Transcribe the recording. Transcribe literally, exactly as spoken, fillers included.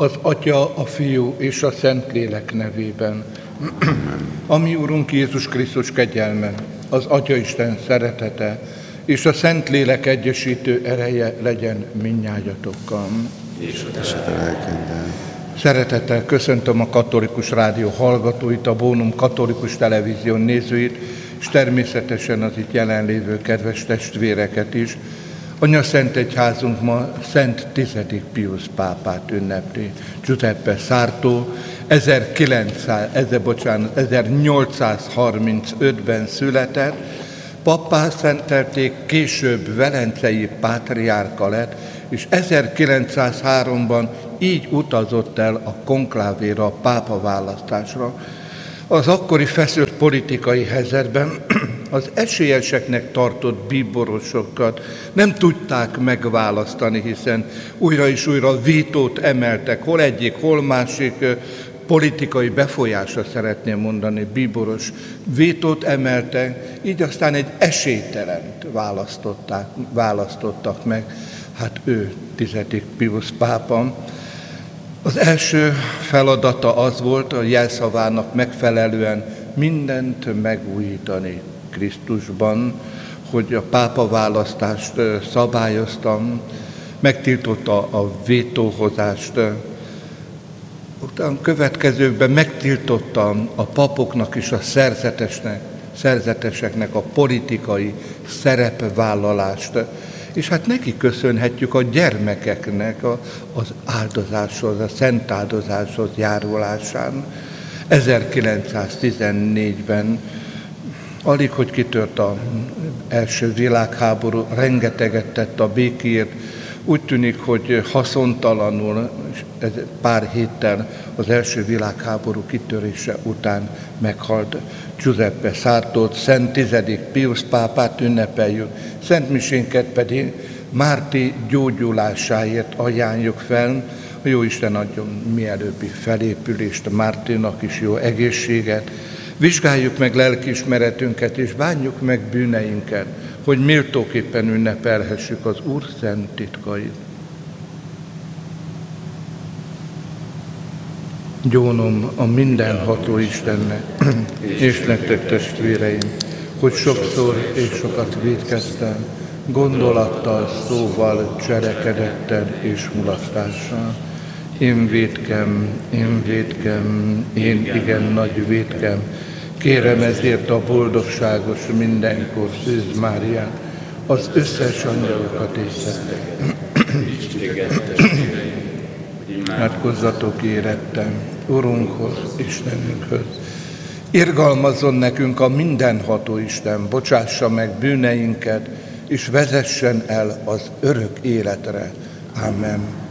Az Atya, a Fiú és a Szentlélek nevében. A mi Urunk Jézus Krisztus kegyelme, az Atyaisten szeretete és a Szentlélek egyesítő ereje legyen mindnyájatokkal. És a lelkeddel. Szeretettel köszöntöm a Katolikus Rádió hallgatóit, a Bónum Katolikus Televízió nézőit, és természetesen az itt jelenlévő kedves testvéreket is. Anyaszentegyházunk ma Szent tizedik Piusz pápát ünnepli. Giuseppe Sarto ezernyolcszázharmincötben született, pappá szentelték, később velencei pátriárka lett, és ezerkilencszázháromban így utazott el a konklávéra, a pápa választásra. Az akkori feszült politikai helyzetben az esélyeseknek tartott bíborosokat nem tudták megválasztani, hiszen újra és újra vétót emeltek, hol egyik, hol másik politikai befolyásra szeretném mondani, bíboros vétót emeltek, így aztán egy esélytelent választották, választottak meg, hát ő tizedik Piusz pápa. Az első feladata az volt, a jelszavának megfelelően mindent megújítani Krisztusban, hogy a pápaválasztást szabályoztam, megtiltotta a vétóhozást, utána következőkben megtiltotta a papoknak és a szerzetesnek, szerzeteseknek a politikai szerepvállalást, és hát neki köszönhetjük a gyermekeknek a, az áldozáshoz, a szent áldozáshoz járulásán. ezerkilencszáztizennégyben, alig hogy kitört az első világháború, rengeteget tett a békéért, úgy tűnik, hogy haszontalanul, ez pár héttel az első világháború kitörése után meghalt. Giuseppe Sartót, Szent tizedik Piusz pápát ünnepeljük, Szent Misénket pedig Márti gyógyulásáért ajánljuk fel. A Jóisten adjon mielőbbi felépülést Mártinak is, jó egészséget. Vizsgáljuk meg lelkiismeretünket és bánjuk meg bűneinket, hogy méltóképpen ünnepelhessük az Úr szent titkait. Gyónom a mindenható Istennek, és nektek testvéreim, hogy sokszor és sokat vétkeztem, gondolattal, szóval, cselekedettel és mulasztással. Én vétkem, én vétkem, én igen nagy vétkem, kérem ezért a boldogságos mindenkor Szűz Máriát, az összes angyalokat és szentek. Imádkozzatok érettem, Urunkhoz, Istenünkhöz. Irgalmazzon nekünk a mindenható Isten, bocsássa meg bűneinket, és vezessen el az örök életre. Amen.